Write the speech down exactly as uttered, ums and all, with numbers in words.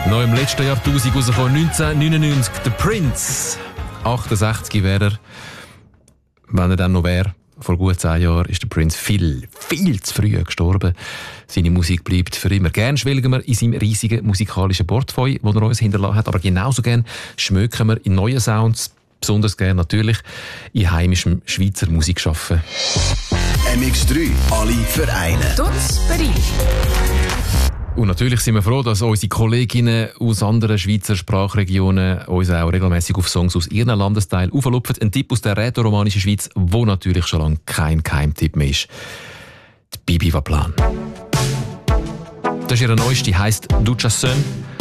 Noch im letzten Jahrtausend rausgekommen, neunzehnhundertneunundneunzig, der Prince. achtundsechzig wäre er, wenn er dann noch wäre. Vor gut zehn Jahren ist der Prince viel, viel zu früh gestorben. Seine Musik bleibt für immer. Gern schwelgen wir in seinem riesigen musikalischen Portfolio, das er uns hinterlassen hat, aber genauso gern schmöken wir in neuen Sounds, besonders gern natürlich in heimischem Schweizer Musikschaffen. M X drei, alle Vereine. Tutz Bereich. Und natürlich sind wir froh, dass unsere Kolleginnen aus anderen Schweizer Sprachregionen uns auch regelmäßig auf Songs aus ihren Landesteilen auflupfen. Ein Tipp aus der rätoromanischen Schweiz, wo natürlich schon lange kein Keimtipp mehr ist. Die Bibi Vaplan. Das ist ihre neueste, heisst «Du Chasson».